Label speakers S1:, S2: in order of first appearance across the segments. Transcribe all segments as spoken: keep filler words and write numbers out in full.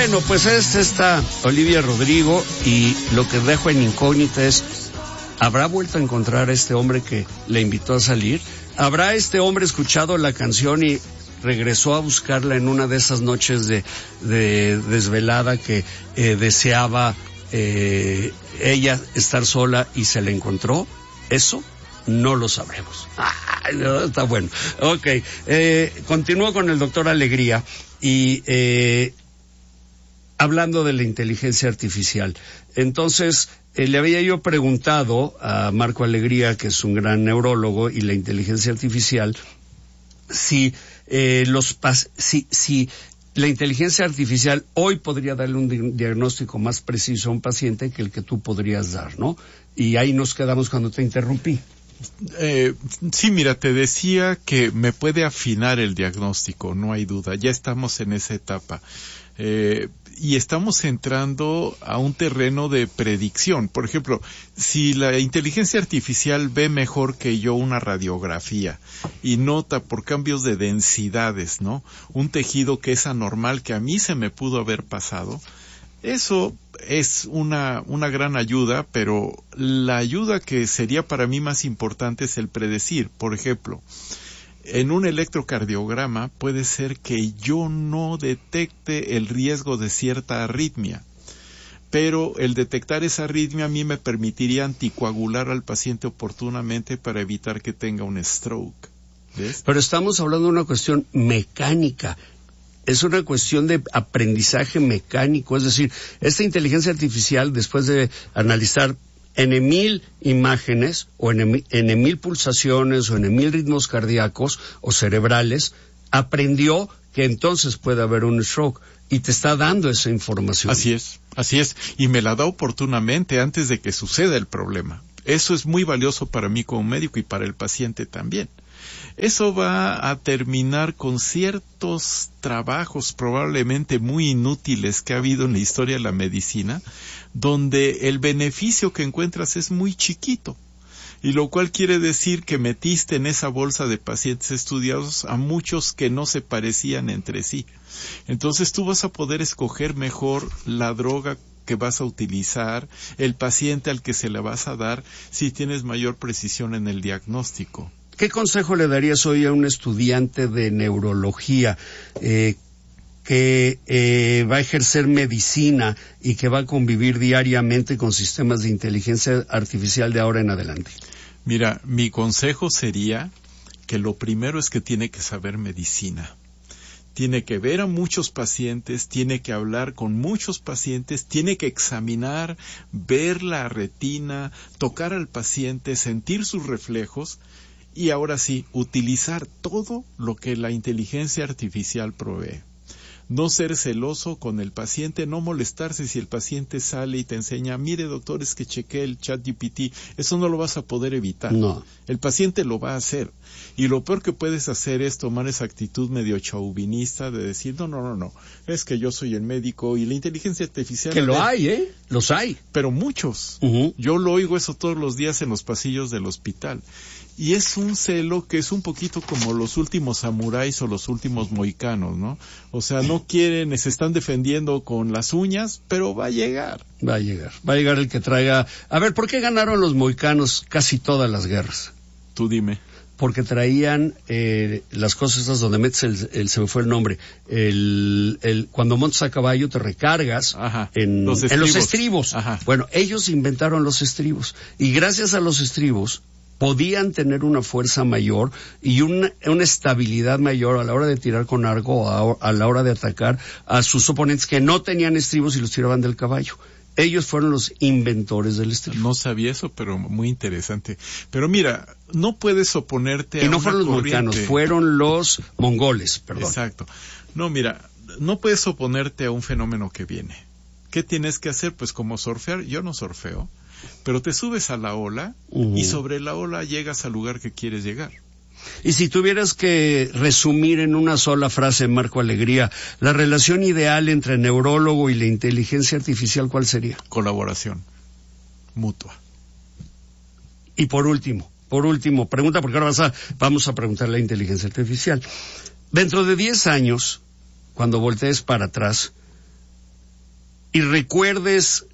S1: Bueno, pues es esta Olivia Rodrigo, y lo que dejo en incógnita es, ¿habrá vuelto a encontrar a este hombre que le invitó a salir? ¿Habrá este hombre escuchado la canción y regresó a buscarla en una de esas noches de, de desvelada que eh, deseaba eh, ella estar sola y se la encontró? Eso no lo sabremos. Ay, no, está bueno. Ok, eh, continúo con el doctor Alegría y eh, hablando de la inteligencia artificial. Entonces, eh, le había yo preguntado a Marco Alegría, que es un gran neurólogo, y la inteligencia artificial, si eh, los pas- si si la inteligencia artificial hoy podría darle un di- diagnóstico más preciso a un paciente que el que tú podrías dar, ¿no? Y ahí nos quedamos cuando te interrumpí.
S2: Eh, sí, mira, te decía que me puede afinar el diagnóstico, no hay duda, ya estamos en esa etapa. Eh, y estamos entrando a un terreno de predicción. Por ejemplo, si la inteligencia artificial ve mejor que yo una radiografía y nota por cambios de densidades, ¿no?, un tejido que es anormal, que a mí se me pudo haber pasado, eso es una, una gran ayuda, pero la ayuda que sería para mí más importante es el predecir. Por ejemplo, en un electrocardiograma puede ser que yo no detecte el riesgo de cierta arritmia, pero el detectar esa arritmia a mí me permitiría anticoagular al paciente oportunamente para evitar que tenga un stroke. ¿Ves?
S1: Pero estamos hablando de una cuestión mecánica. Es una cuestión de aprendizaje mecánico, es decir, esta inteligencia artificial, después de analizar en mil imágenes, o en, en mil pulsaciones, o en mil ritmos cardíacos o cerebrales, aprendió que entonces puede haber un stroke, y te está dando esa información.
S2: Así es, así es, y me la da oportunamente antes de que suceda el problema. Eso es muy valioso para mí como médico y para el paciente también. Eso va a terminar con ciertos trabajos probablemente muy inútiles que ha habido en la historia de la medicina, donde el beneficio que encuentras es muy chiquito, y lo cual quiere decir que metiste en esa bolsa de pacientes estudiados a muchos que no se parecían entre sí. Entonces tú vas a poder escoger mejor la droga que vas a utilizar, el paciente al que se la vas a dar, si tienes mayor precisión en el diagnóstico.
S1: ¿Qué consejo le darías hoy a un estudiante de neurología eh, que eh, va a ejercer medicina y que va a convivir diariamente con sistemas de inteligencia artificial de ahora en adelante?
S2: Mira, mi consejo sería que lo primero es que tiene que saber medicina. Tiene que ver a muchos pacientes, tiene que hablar con muchos pacientes, tiene que examinar, ver la retina, tocar al paciente, sentir sus reflejos, y ahora sí, utilizar todo lo que la inteligencia artificial provee. No ser celoso con el paciente, no molestarse si el paciente sale y te enseña, mire doctor, es que chequé el ChatGPT, eso no lo vas a poder evitar.
S1: No.
S2: El paciente lo va a hacer. Y lo peor que puedes hacer es tomar esa actitud medio chauvinista de decir, no, no, no, no, es que yo soy el médico y la inteligencia artificial...
S1: Que lo hay, ¿eh? Los hay.
S2: Pero muchos.
S1: Uh-huh.
S2: Yo lo oigo eso todos los días en los pasillos del hospital. Y es un celo que es un poquito como los últimos samuráis o los últimos mohicanos, ¿no? O sea, no quieren, se están defendiendo con las uñas, pero va a llegar.
S1: Va a llegar. Va a llegar el que traiga... A ver, ¿por qué ganaron los mohicanos casi todas las guerras?
S2: Tú dime.
S1: Porque traían eh, las cosas esas donde metes el, el, se me fue el nombre, el, el, cuando montas a caballo te recargas.
S2: Ajá,
S1: en,
S2: los
S1: en los estribos.
S2: Ajá.
S1: Bueno, ellos inventaron los estribos, y gracias a los estribos podían tener una fuerza mayor y una, una estabilidad mayor a la hora de tirar con arco, a, a la hora de atacar a sus oponentes que no tenían estribos y los tiraban del caballo. Ellos fueron los inventores del estribo.
S2: No sabía eso, pero muy interesante. Pero mira, no puedes oponerte a
S1: Y no
S2: una
S1: fueron los
S2: corriente.
S1: mohicanos, fueron los mongoles, perdón.
S2: Exacto. No, mira, no puedes oponerte a un fenómeno que viene. ¿Qué tienes que hacer? Pues como surfear, yo no surfeo, pero te subes a la ola uh-huh. y sobre la ola llegas al lugar que quieres llegar.
S1: Y si tuvieras que resumir en una sola frase, Marco Alegría, la relación ideal entre el neurólogo y la inteligencia artificial, ¿cuál sería?
S2: Colaboración mutua.
S1: Y por último, por último, pregunta, porque ahora vas a, vamos a preguntar a la inteligencia artificial. Dentro de diez años, cuando voltees para atrás, y recuerdes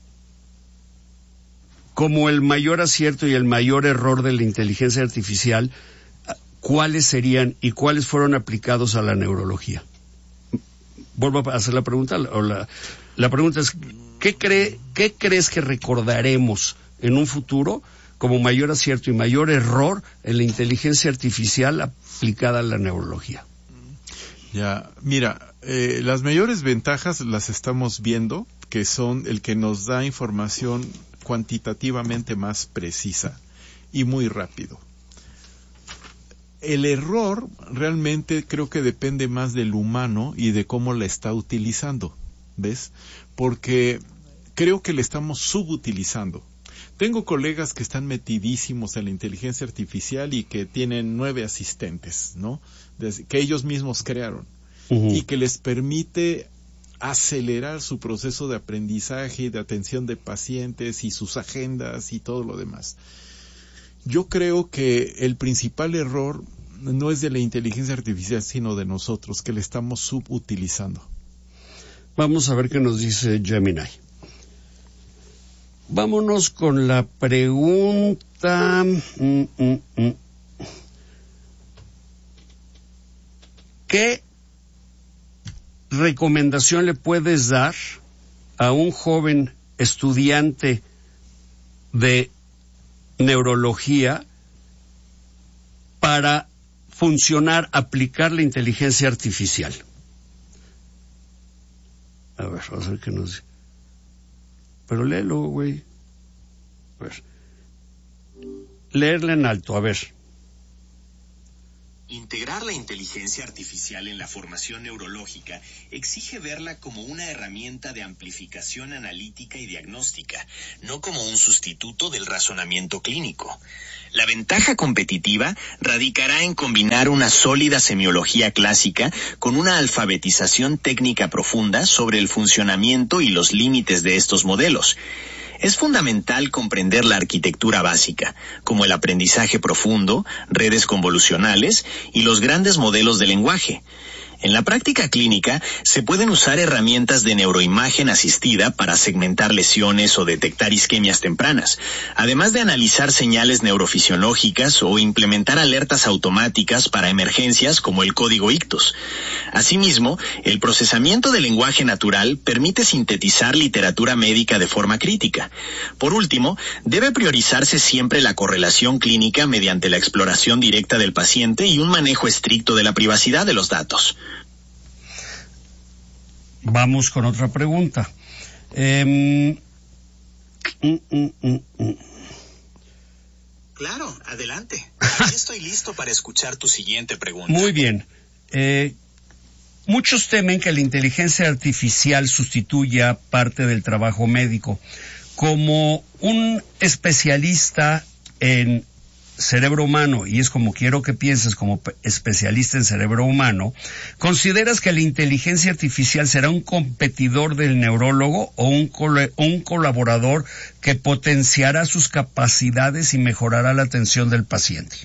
S1: como el mayor acierto y el mayor error de la inteligencia artificial, ¿cuáles serían y cuáles fueron aplicados a la neurología? Vuelvo a hacer la pregunta, o la, la pregunta es, ¿qué, cree, ¿qué crees que recordaremos en un futuro como mayor acierto y mayor error en la inteligencia artificial aplicada a la neurología?
S2: Ya, mira, eh, las mayores ventajas las estamos viendo, que son el que nos da información cuantitativamente más precisa y muy rápido. El error realmente creo que depende más del humano y de cómo la está utilizando, ¿ves? Porque creo que la estamos subutilizando. Tengo colegas que están metidísimos en la inteligencia artificial y que tienen nueve asistentes, ¿no? Que ellos mismos crearon. Uh-huh. Y que les permite acelerar su proceso de aprendizaje y de atención de pacientes y sus agendas y todo lo demás. Yo creo que el principal error no es de la inteligencia artificial, sino de nosotros, que le estamos subutilizando.
S1: Vamos a ver qué nos dice Gemini. Vámonos con la pregunta. Mm, mm, mm. ¿Qué recomendación le puedes dar a un joven estudiante de neurología para funcionar, aplicar la inteligencia artificial? A ver, vamos a ver qué nos dice. Pero léelo, güey. A ver. Leerla en alto, a ver.
S3: Integrar la inteligencia artificial en la formación neurológica exige verla como una herramienta de amplificación analítica y diagnóstica, no como un sustituto del razonamiento clínico. La ventaja competitiva radicará en combinar una sólida semiología clásica con una alfabetización técnica profunda sobre el funcionamiento y los límites de estos modelos. Es fundamental comprender la arquitectura básica, como el aprendizaje profundo, redes convolucionales y los grandes modelos de lenguaje. En la práctica clínica se pueden usar herramientas de neuroimagen asistida para segmentar lesiones o detectar isquemias tempranas, además de analizar señales neurofisiológicas o implementar alertas automáticas para emergencias como el código ictus. Asimismo, el procesamiento del lenguaje natural permite sintetizar literatura médica de forma crítica. Por último, debe priorizarse siempre la correlación clínica mediante la exploración directa del paciente y un manejo estricto de la privacidad de los datos.
S1: Vamos con otra pregunta. Eh, mm, mm, mm, mm.
S3: Claro, adelante. Aquí estoy listo para escuchar tu siguiente pregunta.
S1: Muy bien. Eh, muchos temen que la inteligencia artificial sustituya parte del trabajo médico. Como un especialista en cerebro humano, y es como quiero que pienses como especialista en cerebro humano, ¿consideras que la inteligencia artificial será un competidor del neurólogo o un, col- un colaborador que potenciará sus capacidades y mejorará la atención del paciente?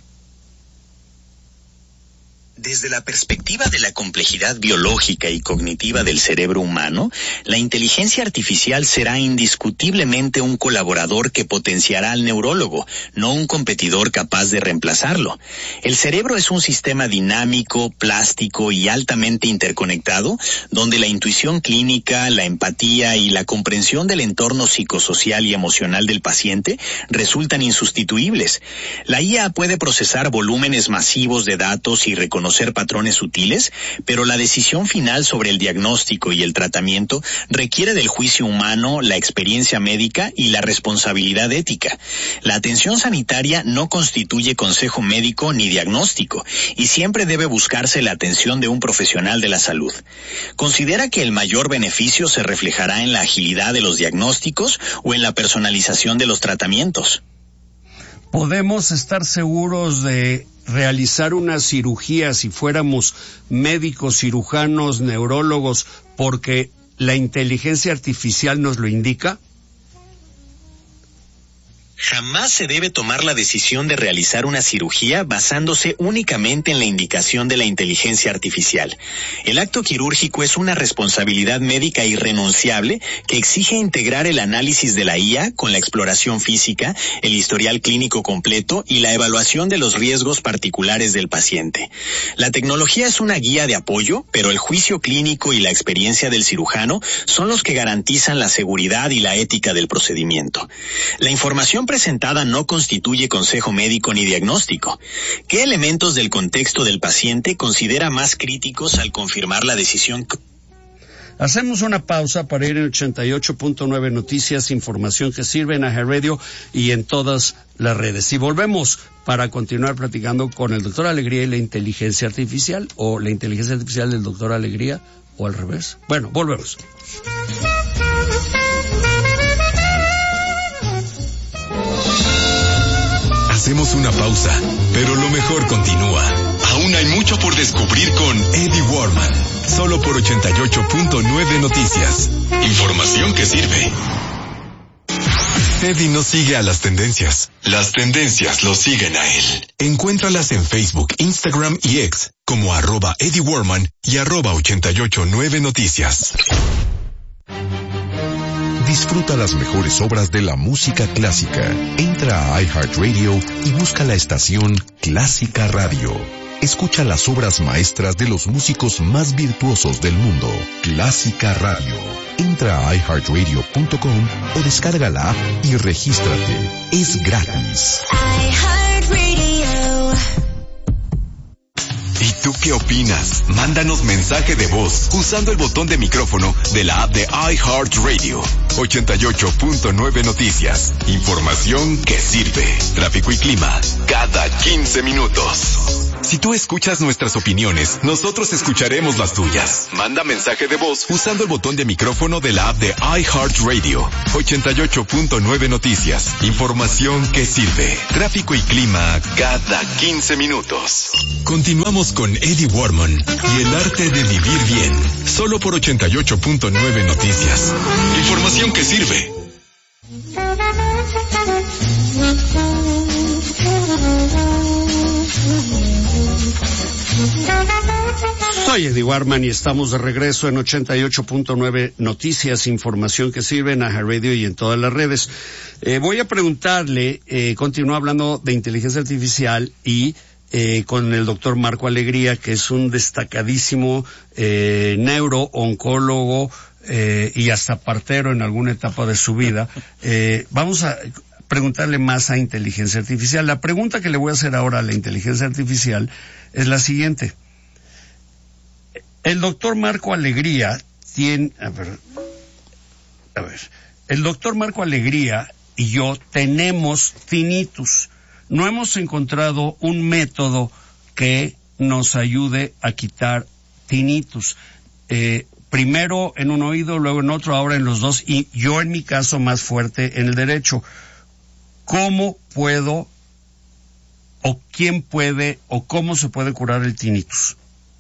S3: Desde la perspectiva de la complejidad biológica y cognitiva del cerebro humano, la inteligencia artificial será indiscutiblemente un colaborador que potenciará al neurólogo, no un competidor capaz de reemplazarlo. El cerebro es un sistema dinámico, plástico y altamente interconectado, donde la intuición clínica, la empatía y la comprensión del entorno psicosocial y emocional del paciente resultan insustituibles. La I A puede procesar volúmenes masivos de datos y reconocer patrones sutiles, pero la decisión final sobre el diagnóstico y el tratamiento requiere del juicio humano, la experiencia médica y la responsabilidad ética. La atención sanitaria no constituye consejo médico ni diagnóstico, y siempre debe buscarse la atención de un profesional de la salud. ¿Considera que el mayor beneficio se reflejará en la agilidad de los diagnósticos o en la personalización de los tratamientos?
S1: ¿Podemos estar seguros de realizar una cirugía si fuéramos médicos, cirujanos, neurólogos, porque la inteligencia artificial nos lo indica?
S3: Jamás se debe tomar la decisión de realizar una cirugía basándose únicamente en la indicación de la inteligencia artificial. El acto quirúrgico es una responsabilidad médica irrenunciable que exige integrar el análisis de la I A con la exploración física, el historial clínico completo y la evaluación de los riesgos particulares del paciente. La tecnología es una guía de apoyo, pero el juicio clínico y la experiencia del cirujano son los que garantizan la seguridad y la ética del procedimiento. La información presentada no constituye consejo médico ni diagnóstico. ¿Qué elementos del contexto del paciente considera más críticos al confirmar la decisión?
S1: Hacemos una pausa para ir en ochenta y ocho punto nueve Noticias, información que sirve en iHeartRadio y en todas las redes. Y volvemos para continuar platicando con el doctor Alegría y la inteligencia artificial, o la inteligencia artificial del doctor Alegría, o al revés. Bueno, volvemos.
S4: Hacemos una pausa, pero lo mejor continúa. Aún hay mucho por descubrir con Eddie Warman, solo por ochenta y ocho punto nueve Noticias. Información que sirve. Eddie no sigue a las tendencias. Las tendencias lo siguen a él. Encuéntralas en Facebook, Instagram y X como arroba Eddie Warman y arroba ochenta y ocho nueve Noticias. Disfruta las mejores obras de la música clásica. Entra a iHeartRadio y busca la estación Clásica Radio. Escucha las obras maestras de los músicos más virtuosos del mundo. Clásica Radio. Entra a i heart radio punto com o descarga la app y regístrate. Es gratis. iHeartRadio. ¿Y tú qué opinas? Mándanos mensaje de voz usando el botón de micrófono de la app de iHeartRadio. ochenta y ocho punto nueve Noticias. Información que sirve. Tráfico y clima cada quince minutos. Si tú escuchas nuestras opiniones, nosotros escucharemos las tuyas. Manda mensaje de voz usando el botón de micrófono de la app de iHeartRadio. ochenta y ocho punto nueve Noticias. Información que sirve. Tráfico y clima cada quince minutos. Continuamos con Eddie Warman y el arte de vivir bien. Solo por ochenta y ocho punto nueve Noticias. Información que sirve.
S1: Soy Eddie Warman y estamos de regreso en ochenta y ocho punto nueve Noticias, información que sirve en iHeartRadio y en todas las redes. Eh, voy a preguntarle, eh, continúo hablando de inteligencia artificial y eh, con el doctor Marco Alegría, que es un destacadísimo eh, neurooncólogo eh, y hasta partero en alguna etapa de su vida. Eh, vamos a preguntarle más a inteligencia artificial. La pregunta que le voy a hacer ahora a la inteligencia artificial es la siguiente. El doctor Marco Alegría tiene, a ver, a ver, el doctor Marco Alegría y yo tenemos tinnitus. No hemos encontrado un método que nos ayude a quitar tinnitus. Eh, primero en un oído, luego en otro, ahora en los dos, y yo en mi caso más fuerte en el derecho. ¿Cómo puedo, o quién puede, o cómo se puede curar el tinnitus?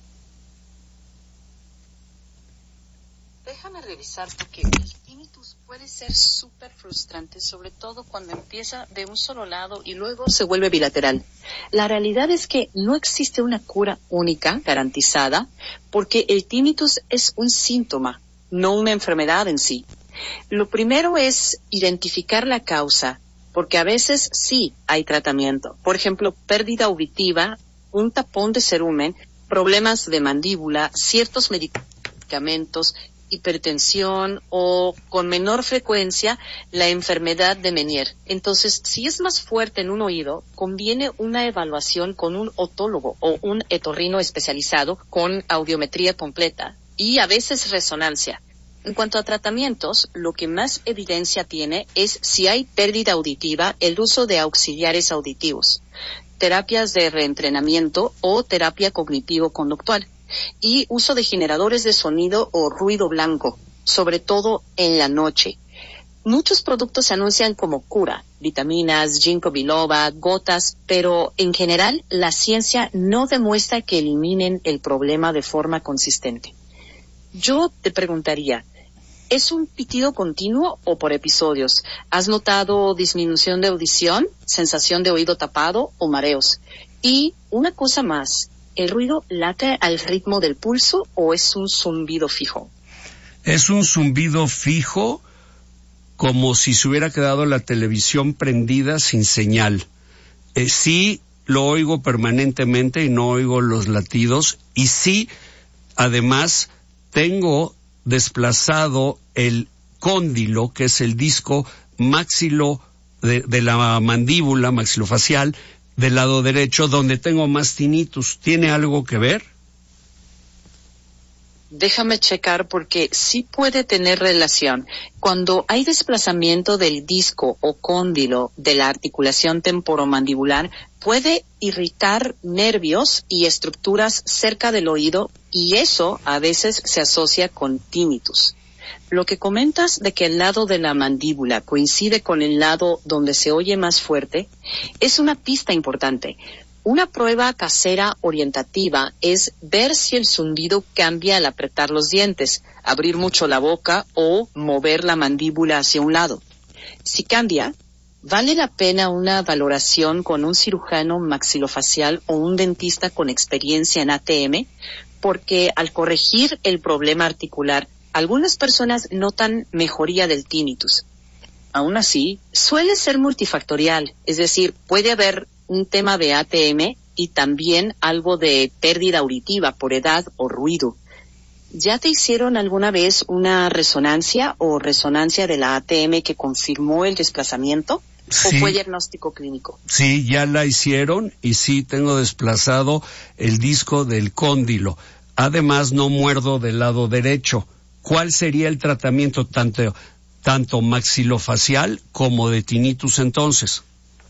S5: Déjame revisar porque el tinnitus puede ser súper frustrante, sobre todo cuando empieza de un solo lado y luego se vuelve bilateral. La realidad es que no existe una cura única, garantizada, porque el tinnitus es un síntoma, no una enfermedad en sí. Lo primero es identificar la causa, porque a veces sí hay tratamiento. Por ejemplo, pérdida auditiva, un tapón de cerumen, problemas de mandíbula, ciertos medicamentos, hipertensión o con menor frecuencia la enfermedad de Meniere. Entonces, si es más fuerte en un oído, conviene una evaluación con un otólogo o un otorrino especializado con audiometría completa y a veces resonancia. En cuanto a tratamientos, lo que más evidencia tiene es si hay pérdida auditiva, el uso de auxiliares auditivos, terapias de reentrenamiento o terapia cognitivo-conductual y uso de generadores de sonido o ruido blanco, sobre todo en la noche. Muchos productos se anuncian como cura, vitaminas, ginkgo biloba, gotas, pero en general la ciencia no demuestra que eliminen el problema de forma consistente. Yo te preguntaría, ¿Es un pitido continuo o por episodios? ¿Has notado disminución de audición, sensación de oído tapado o mareos? Y una cosa más, ¿el ruido late al ritmo del pulso o es un zumbido fijo?
S1: Es un zumbido fijo, como si se hubiera quedado la televisión prendida sin señal. Eh, sí lo oigo permanentemente y no oigo los latidos, y sí, además, tengo desplazado el cóndilo, que es el disco maxilo de, de la mandíbula maxilofacial del lado derecho, donde tengo más tinnitus. ¿Tiene algo que ver?
S5: Déjame checar porque sí puede tener relación. Cuando hay desplazamiento del disco o cóndilo de la articulación temporomandibular, puede irritar nervios y estructuras cerca del oído, y eso a veces se asocia con tinnitus. Lo que comentas de que el lado de la mandíbula coincide con el lado donde se oye más fuerte es una pista importante. Una prueba casera orientativa es ver si el zumbido cambia al apretar los dientes, abrir mucho la boca o mover la mandíbula hacia un lado. Si cambia, vale la pena una valoración con un cirujano maxilofacial o un dentista con experiencia en A T M, porque al corregir el problema articular, algunas personas notan mejoría del tinnitus. Aún así, suele ser multifactorial, es decir, puede haber un tema de A T M y también algo de pérdida auditiva por edad o ruido. ¿Ya te hicieron alguna vez una resonancia o resonancia de la A T M que confirmó el desplazamiento?
S1: Sí.
S5: ¿O fue diagnóstico clínico?
S1: Sí, ya la hicieron y sí tengo desplazado el disco del cóndilo. Además, no muerdo del lado derecho. ¿Cuál sería el tratamiento tanto, tanto maxilofacial como de tinnitus entonces?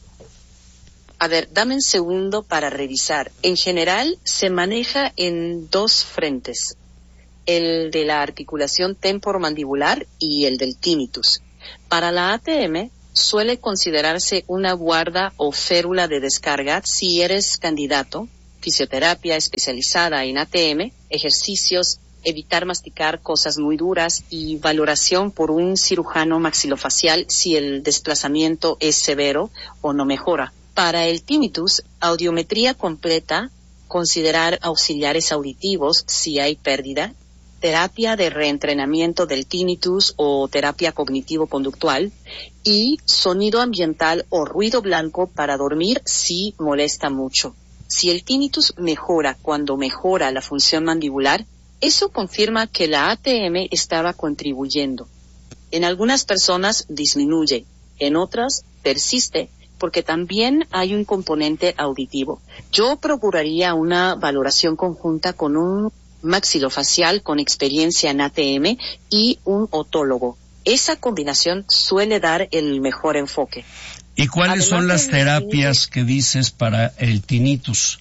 S5: A ver, dame un segundo para revisar. En general, se maneja en dos frentes, el de la articulación temporomandibular y el del tinnitus. Para la A T M, suele considerarse una guarda o férula de descarga si eres candidato, fisioterapia especializada en A T M, ejercicios, evitar masticar cosas muy duras y valoración por un cirujano maxilofacial si el desplazamiento es severo o no mejora. Para el tinnitus, audiometría completa, considerar auxiliares auditivos si hay pérdida, terapia de reentrenamiento del tinnitus o terapia cognitivo-conductual, y sonido ambiental o ruido blanco para dormir si molesta mucho. Si el tinnitus mejora cuando mejora la función mandibular, eso confirma que la A T M estaba contribuyendo. En algunas personas disminuye, en otras persiste, porque también hay un componente auditivo. Yo procuraría una valoración conjunta con un maxilofacial con experiencia en A T M y un otólogo. Esa combinación suele dar el mejor enfoque.
S1: ¿Y cuáles
S5: Además
S1: son las
S5: del
S1: terapias
S5: tinnitus,
S1: que dices para el tinnitus?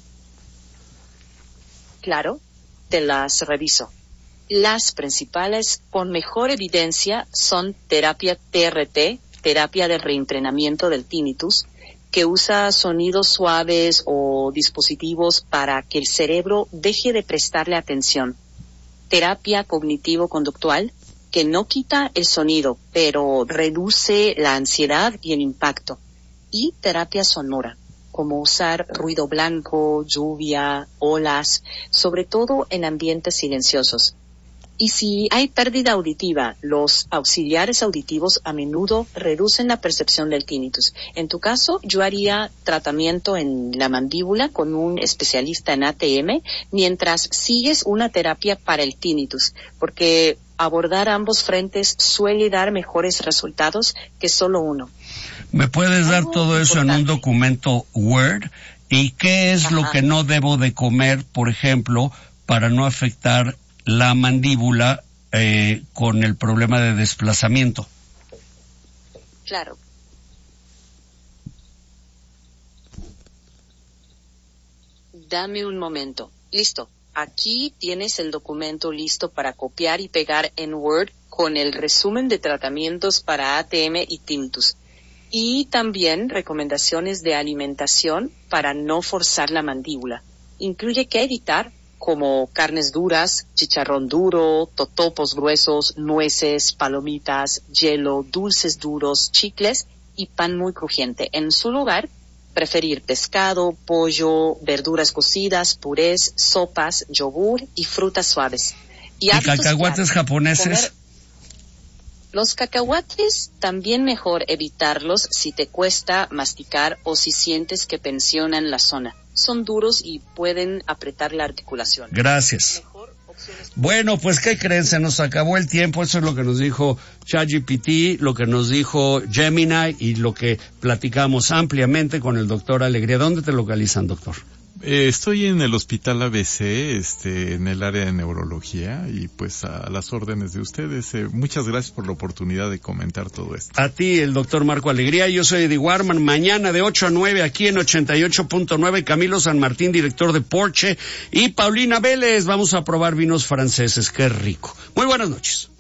S5: Claro, te las reviso. Las principales con mejor evidencia son terapia T R T, terapia de reentrenamiento del tinnitus, que usa sonidos suaves o dispositivos para que el cerebro deje de prestarle atención. Terapia cognitivo-conductual, que no quita el sonido, pero reduce la ansiedad y el impacto. Y terapia sonora, como usar ruido blanco, lluvia, olas, sobre todo en ambientes silenciosos. Y si hay pérdida auditiva, los auxiliares auditivos a menudo reducen la percepción del tinnitus. En tu caso, yo haría tratamiento en la mandíbula con un especialista en A T M mientras sigues una terapia para el tinnitus, porque abordar ambos frentes suele dar mejores resultados que solo uno.
S1: ¿Me puedes dar
S5: Algo
S1: todo eso en un
S5: importante.
S1: documento Word? ¿Y qué es
S5: Ajá.
S1: lo que no debo de comer, por ejemplo, para no afectar la mandíbula eh, con el problema de desplazamiento?
S5: Claro. Dame un momento. Listo. Aquí tienes el documento listo para copiar y pegar en Word con el resumen de tratamientos para A T M y tinnitus. Y también recomendaciones de alimentación para no forzar la mandíbula. Incluye qué evitar, como carnes duras, chicharrón duro, totopos gruesos, nueces, palomitas, hielo, dulces duros, chicles y pan muy crujiente. En su lugar, preferir pescado, pollo, verduras cocidas, purés, sopas, yogur y frutas suaves.
S1: ¿Y, ¿Y cacahuates japoneses? Comer...
S5: Los cacahuates también mejor evitarlos si te cuesta masticar o si sientes que pensionan la zona. Son duros y pueden apretar la articulación.
S1: Gracias. Bueno, pues ¿qué creen? Se nos acabó el tiempo. Eso es lo que nos dijo ChatGPT, lo que nos dijo Gemini y lo que platicamos ampliamente con el doctor Alegría. ¿Dónde te localizan, doctor?
S2: Eh, estoy en el Hospital A B C, este, en el área de neurología y pues a las órdenes de ustedes. Eh, muchas gracias por la oportunidad de comentar todo esto.
S1: A ti, el doctor Marco Alegría. Yo soy Eddie Warman. Mañana de ocho a nueve aquí en ochenta y ocho punto nueve, Camilo San Martín, director de Porsche, y Paulina Vélez. Vamos a probar vinos franceses. Qué rico. Muy buenas noches.